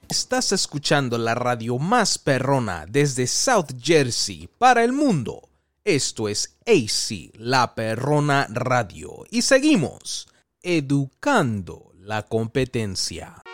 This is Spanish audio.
Estás escuchando la radio más perrona desde South Jersey para el mundo. Esto es AC, la Perrona Radio. Y seguimos educando la competencia.